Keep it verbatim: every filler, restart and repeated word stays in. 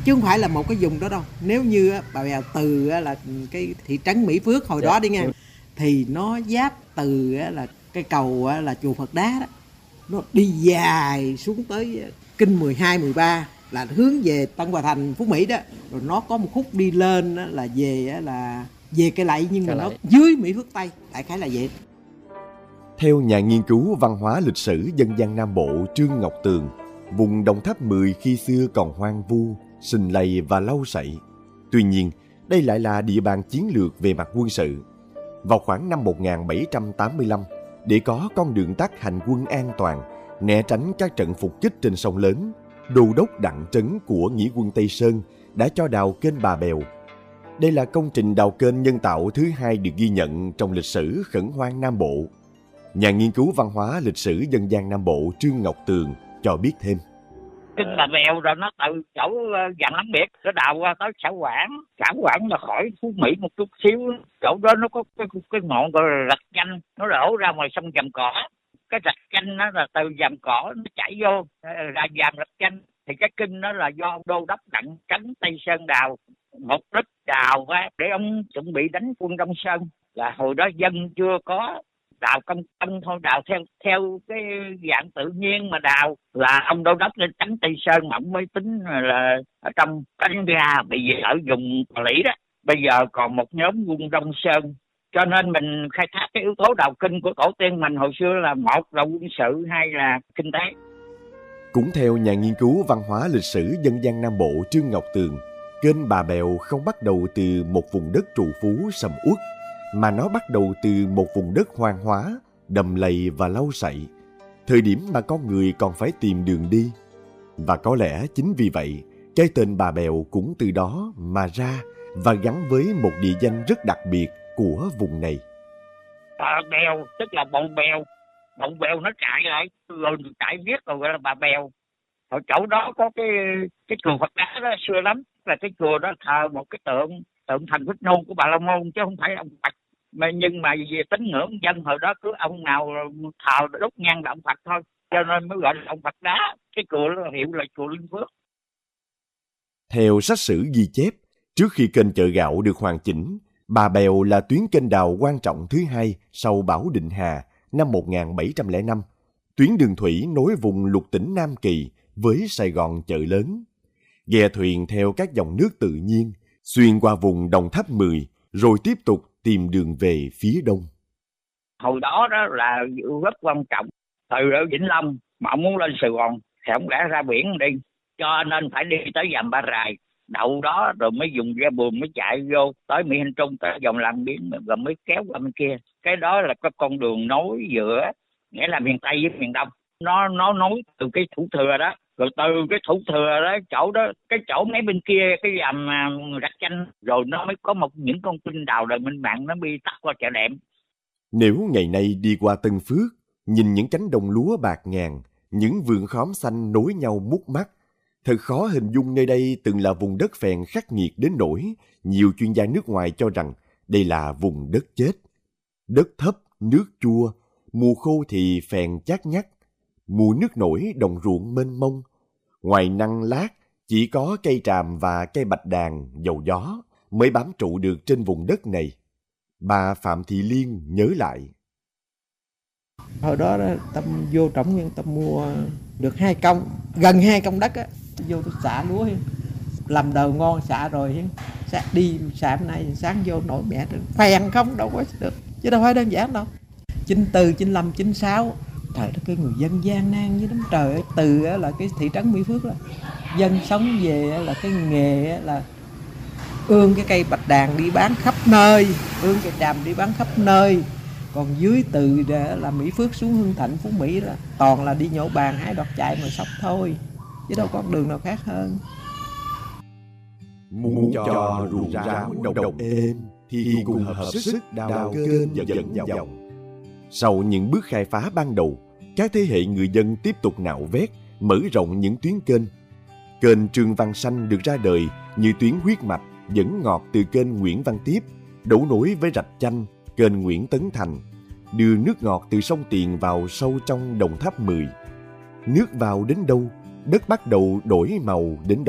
chứ không phải là một cái vùng đó đâu. Nếu như Bà Bèo từ là cái thị trấn Mỹ Phước hồi đó đi nha, thì nó giáp từ là cái cầu là chùa Phật Đá đó, nó đi dài xuống tới kinh mười hai, mười ba là hướng về Tân Hòa Thành, Phú Mỹ đó, rồi nó có một khúc đi lên là về là về Cây Lậy, nhưng mà nó dưới Mỹ Phước Tây, đại khái là vậy. Theo nhà nghiên cứu văn hóa lịch sử dân gian Nam Bộ Trương Ngọc Tường, vùng Đồng Tháp mười khi xưa còn hoang vu, sình lầy và lau sậy. Tuy nhiên, đây lại là địa bàn chiến lược về mặt quân sự. Vào khoảng năm một nghìn bảy trăm tám mươi lăm, để có con đường tắt hành quân an toàn, né tránh các trận phục kích trên sông lớn, đô đốc Đặng Trấn của Nghĩa quân Tây Sơn đã cho đào kênh Bà Bèo. Đây là công trình đào kênh nhân tạo thứ hai được ghi nhận trong lịch sử khẩn hoang Nam Bộ. Nhà nghiên cứu văn hóa lịch sử dân gian Nam Bộ Trương Ngọc Tường cho biết thêm. Kênh Bà Bèo rồi nó từ chỗ Vạn Lắm Biệt, nó đào qua tới xã Quảng. Xã Quảng là khỏi Phú Mỹ một chút xíu. Chỗ đó nó có cái, cái ngọn gọi là rạch chanh, nó đổ ra ngoài sông Vàm Cỏ. Cái rạch chanh nó là từ Vàm Cỏ nó chảy vô ra Vàm rạch chanh. Thì cái kênh đó là do đô đốc Đặng Trấn Tây Sơn đào. Mục đích đào á, để ông chuẩn bị đánh quân Đông Sơn. Là hồi đó dân chưa có đào công công thôi, đào theo theo cái dạng tự nhiên mà đào, là ông đô đốc lên Trấn Tây Sơn mà ông mới tính là ở trong cánh ga bị ở vùng Tà Lĩ đó, bây giờ còn một nhóm quân Đông Sơn, cho nên mình khai thác cái yếu tố đào kinh của tổ tiên mình hồi xưa là một là quân sự, hai là kinh tế. Cũng theo nhà nghiên cứu văn hóa lịch sử dân gian Nam Bộ Trương Ngọc Tường, kênh Bà Bèo không bắt đầu từ một vùng đất trù phú sầm uất, mà nó bắt đầu từ một vùng đất hoang hóa, đầm lầy và lau sậy, thời điểm mà con người còn phải tìm đường đi. Và có lẽ chính vì vậy, cái tên Bà Bèo cũng từ đó mà ra và gắn với một địa danh rất đặc biệt của vùng này. Bà Bèo tức là bọng bèo, bọng bèo nó chạy lại, rồi chạy viết rồi gọi là Bà Bèo. Ở chỗ đó có cái cái chùa Phật Đá đó xưa lắm, là cái chùa đó thờ một cái tượng tượng Thành Phích Nôn của Bà La Môn chứ không phải ông Phật. Mà nhưng mà về tín ngưỡng dân hồi đó cứ ông nào thờ đốt nhang là ông Phật thôi, cho nên mới gọi là ông Phật Đá. Cái chùa đó hiệu là chùa Linh Phước. Theo sách sử ghi chép, trước khi kênh Chợ Gạo được hoàn chỉnh, Bà Bèo là tuyến kênh đào quan trọng thứ hai sau Bảo Định Hà năm một nghìn bảy trăm lẻ năm, tuyến đường thủy nối vùng lục tỉnh Nam Kỳ với Sài Gòn chợ lớn. Ghe thuyền theo các dòng nước tự nhiên, xuyên qua vùng Đồng Tháp mười, rồi tiếp tục tìm đường về phía đông. Hồi đó đó là rất quan trọng. Từ ở Vĩnh Long mà ông muốn lên Sài Gòn thì ông đã ra biển đi, cho nên phải đi tới Dàm Ba Rài, đậu đó rồi mới dùng ghe buồm mới chạy vô tới Mỹ Hành Trung, tới dòng làm biển rồi mới kéo qua bên kia. Cái đó là cái con đường nối giữa, nghĩa là miền Tây với miền Đông. Nó nó nối từ cái Thủ Thừa đó, rồi từ cái Thủ Thừa đó, chỗ đó, cái chỗ mấy bên kia, cái dầm rạch chanh, rồi nó mới có một những con kênh đào đời minh mạng, nó bị tắt qua chợ Đệm. Nếu ngày nay đi qua Tân Phước, nhìn những cánh đồng lúa bạc ngàn, những vườn khóm xanh nối nhau mút mắt, thật khó hình dung nơi đây từng là vùng đất phèn khắc nghiệt đến nỗi nhiều chuyên gia nước ngoài cho rằng đây là vùng đất chết. Đất thấp, nước chua, mùa khô thì phèn chát nhắt, mùa nước nổi đồng ruộng mênh mông. Ngoài năng lát, chỉ có cây tràm và cây bạch đàn, dầu gió mới bám trụ được trên vùng đất này. Bà Phạm Thị Liên nhớ lại. Hồi đó, đó tâm vô trỏng nhưng tâm mua được hai công, gần hai công đất á, vô tôi xả lúa làm đầu ngon xả rồi xả đi xả hôm nay sáng vô nổi mẹ phèn không đâu có được, chứ đâu phải đơn giản đâu. chín tư, chín lăm, chín sáu trời đất, cái người dân gian nan như lắm trời ơi. Từ là cái thị trấn Mỹ Phước là dân sống về là cái nghề là ương cái cây bạch đàn đi bán khắp nơi, ương cây tràm đi bán khắp nơi. Còn dưới từ là Mỹ Phước xuống Hưng Thạnh, Phú Mỹ đó toàn là đi nhổ bàn, hái đọt chạy mà sóc thôi, chứ đâu có đường nào khác hơn. Muốn cho ruộng rau đồng êm thì cùng hợp sức đào kênh dẫn dòng. Sau những bước khai phá ban đầu, các thế hệ người dân tiếp tục nạo vét, mở rộng những tuyến kênh. Kênh Trương Văn Sanh được ra đời như tuyến huyết mạch dẫn ngọt từ kênh Nguyễn Văn Tiếp, đấu nối với rạch Chanh, kênh Nguyễn Tấn Thành, đưa nước ngọt từ sông Tiền vào sâu trong Đồng Tháp mười. Nước vào đến đâu, đất bắt đầu đổi màu đến đó.